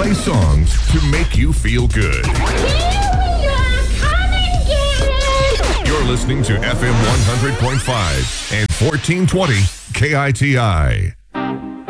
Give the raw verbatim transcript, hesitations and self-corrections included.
play songs to make you feel good. You're listening to F M one hundred point five and fourteen twenty K I T I.